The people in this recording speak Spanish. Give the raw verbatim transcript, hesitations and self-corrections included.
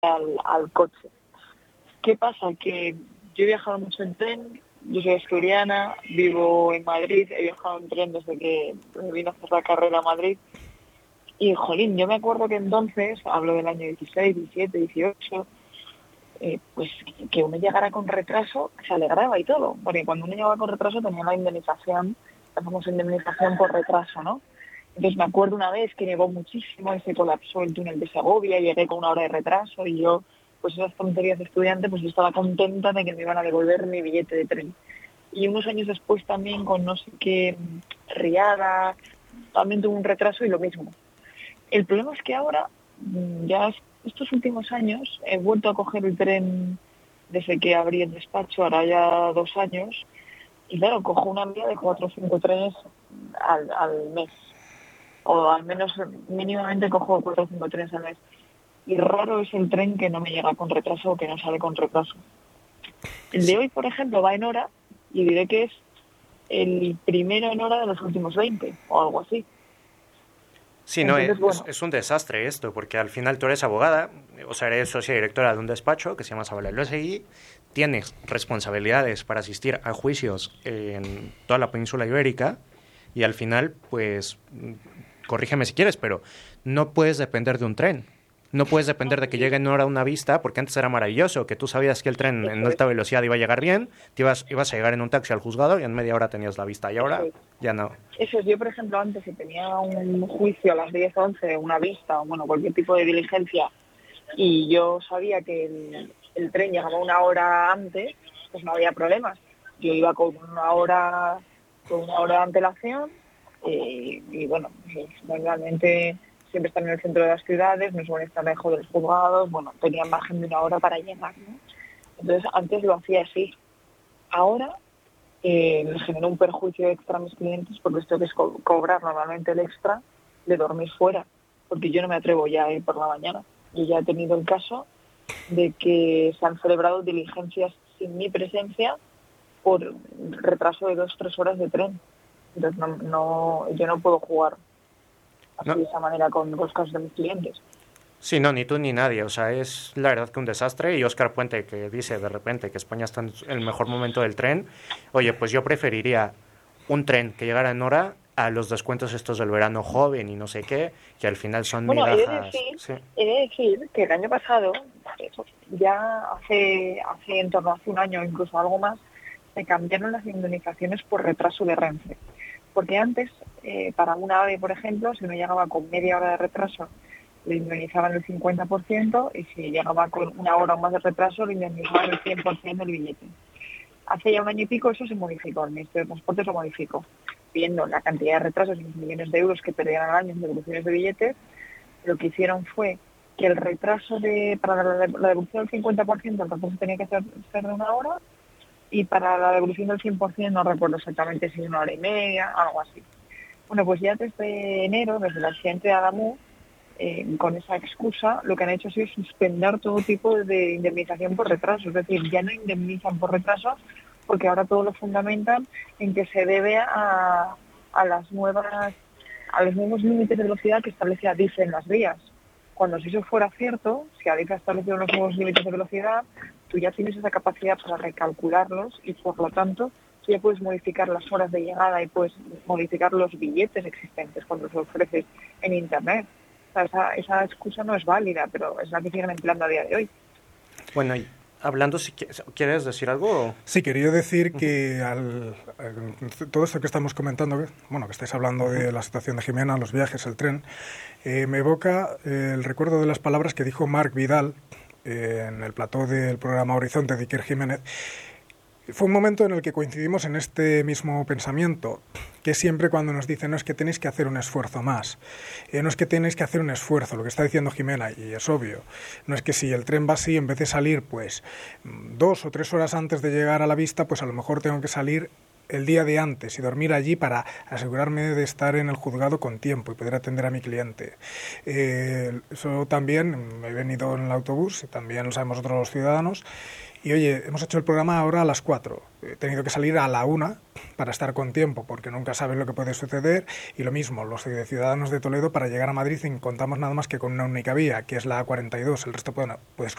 al, al coche. ¿Qué pasa? Que yo he viajado mucho en tren, yo soy asturiana, vivo en Madrid, he viajado en tren desde que vine a hacer la carrera a Madrid. Y, jolín, yo me acuerdo que entonces, hablo del año dieciséis, diecisiete, dieciocho, eh, pues que uno llegara con retraso, se alegraba y todo, porque cuando uno llegaba con retraso tenía la indemnización, la famosa indemnización por retraso, ¿no? Entonces me acuerdo una vez que nevó muchísimo y se colapsó el túnel de Segovia, y llegué con una hora de retraso y yo, pues esas tonterías de estudiante, pues yo estaba contenta de que me iban a devolver mi billete de tren. Y unos años después también con no sé qué riada, también tuve un retraso y lo mismo. El problema es que ahora, ya estos últimos años, he vuelto a coger el tren desde que abrí el despacho, ahora ya dos años, y claro, cojo una media de cuatro o cinco trenes al, al mes, o al menos mínimamente cojo cuatro o cinco trenes al mes. Y raro es el tren que no me llega con retraso o que no sale con retraso. El de Sí, hoy, por ejemplo, va en hora y diré que es el primero en hora de los últimos veinte o algo así. sí, no, Entonces, es, bueno, es un desastre esto, porque al final tú eres abogada, o sea, eres socia directora de un despacho que se llama Sabela Loesegui, tienes responsabilidades para asistir a juicios en toda la península ibérica y al final, pues, corrígeme si quieres, pero no puedes depender de un tren. No puedes depender de que llegue en hora una vista, porque antes era maravilloso, que tú sabías que el tren en eso es, alta velocidad iba a llegar bien, te ibas, ibas a llegar en un taxi al juzgado y en media hora tenías la vista. Y eso ahora es. ya no. Eso es, yo por ejemplo antes si tenía un juicio a las diez once, una vista o bueno, cualquier tipo de diligencia y yo sabía que el, el tren llegaba una hora antes, pues no había problemas. Yo iba con una hora, con una hora de antelación eh, y bueno, pues, normalmente siempre están en el centro de las ciudades, no suelen estar lejos de los juzgados, bueno, tenía margen de una hora para llegar, ¿no? Entonces antes lo hacía así. Ahora eh, me generó un perjuicio extra a mis clientes porque esto que es co- cobrar normalmente el extra de dormir fuera, porque yo no me atrevo ya a ir por la mañana. Yo ya he tenido el caso de que se han celebrado diligencias sin mi presencia por retraso de dos o tres horas de tren. Entonces no, no, yo no puedo jugar así No, de esa manera con los casos de mis clientes. sí, no, ni tú ni nadie. O sea, es la verdad que un desastre. Y Óscar Puente, que dice de repente que España está en el mejor momento del tren. Oye, pues yo preferiría un tren que llegara en hora a los descuentos estos del verano joven y no sé qué, que al final son Bueno, he de migajas. decir, Sí. he de decir que el año pasado, ya hace, hace en torno a hace un año, incluso algo más, se cambiaron las indemnizaciones por retraso de Renfe. Porque antes, eh, para una AVE, por ejemplo, si uno llegaba con media hora de retraso, le indemnizaban el cincuenta por ciento y si llegaba con una hora o más de retraso, le indemnizaban el cien por ciento del billete. Hace ya un año y pico eso se modificó, el Ministerio de Transportes lo modificó, viendo la cantidad de retrasos y los millones de euros que perdían al año en devoluciones de billetes. Lo que hicieron fue que el retraso de para la, la devolución del cincuenta por ciento el retraso tenía que ser, ser de una hora y para la devolución del cien por ciento no recuerdo exactamente si es una hora y media, algo así. Bueno, pues ya desde enero, desde el accidente de Adamú, eh, con esa excusa, lo que han hecho ha sido suspender todo tipo de indemnización por retraso. Es decir, ya no indemnizan por retraso porque ahora todo lo fundamentan en que se debe a, a las nuevas a los nuevos límites de velocidad que establece Adif en las vías. Cuando si eso fuera cierto, si Adif ha establecido los nuevos límites de velocidad, tú ya tienes esa capacidad para recalcularlos y por lo tanto tú ya puedes modificar las horas de llegada y puedes modificar los billetes existentes cuando los ofreces en Internet. O sea, esa, esa excusa no es válida, pero es la que siguen empleando a día de hoy. Bueno, y hablando, si quieres decir algo. Sí, quería decir Uh-huh. que al, al, todo esto que estamos comentando, bueno, que estáis hablando Uh-huh. de la situación de Jimena, los viajes, el tren, eh, me evoca eh, el recuerdo de las palabras que dijo Marc Vidal eh, en el plató del programa Horizonte de Iker Jiménez. Fue un momento en el que coincidimos en este mismo pensamiento, que siempre cuando nos dicen no es que tenéis que hacer un esfuerzo más, eh, no es que tenéis que hacer un esfuerzo, lo que está diciendo Jimena, y es obvio, no es que si el tren va así, en vez de salir pues dos o tres horas antes de llegar a la vista, pues a lo mejor tengo que salir el día de antes y dormir allí para asegurarme de estar en el juzgado con tiempo y poder atender a mi cliente. Eh, eso también, me he venido en el autobús, también lo sabemos otros los ciudadanos, y oye, hemos hecho el programa ahora a las cuatro. He tenido que salir a la una para estar con tiempo, porque nunca sabes lo que puede suceder. Y lo mismo, los ciudadanos de Toledo, para llegar a Madrid contamos nada más que con una única vía, que es la A cuarenta y dos. El resto pueden, puedes